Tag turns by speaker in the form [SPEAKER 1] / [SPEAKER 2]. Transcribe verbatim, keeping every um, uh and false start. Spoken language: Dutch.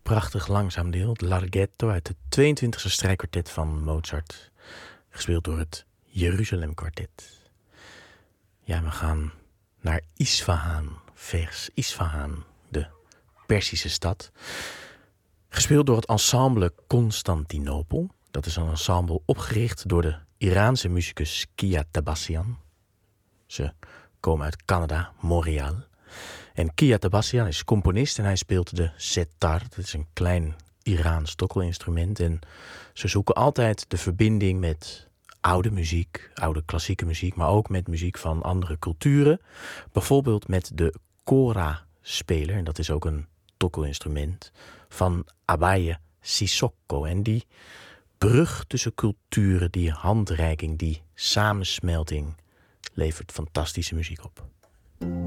[SPEAKER 1] prachtig langzaam deel, het Larghetto uit het tweeëntwintigste strijkkwartet van Mozart, gespeeld door het Jeruzalem Kwartet. Ja, we gaan naar Isfahan, vers Isfahan, de Perzische stad. Gespeeld door het ensemble Constantinopel. Dat is een ensemble opgericht door de Iraanse muzikus Kia Tabassian. Ze komen uit Canada, Montreal. En Kia Tabassian is componist en hij speelt de setar. Dat is een klein Iraans stokkelinstrument. En ze zoeken altijd de verbinding met oude muziek, oude klassieke muziek, maar ook met muziek van andere culturen. Bijvoorbeeld met de kora-speler, en dat is ook een tokkelinstrument, van Abaye Sissoko. En die brug tussen culturen, die handreiking, die samensmelting levert fantastische muziek op.